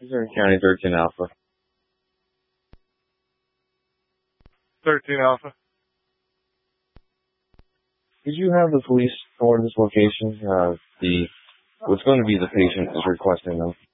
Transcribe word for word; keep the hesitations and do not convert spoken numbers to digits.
Missouri County thirteen Alpha. thirteen Alpha. Did you have the police for this location? Uh, the what's going to be the patient is requesting them.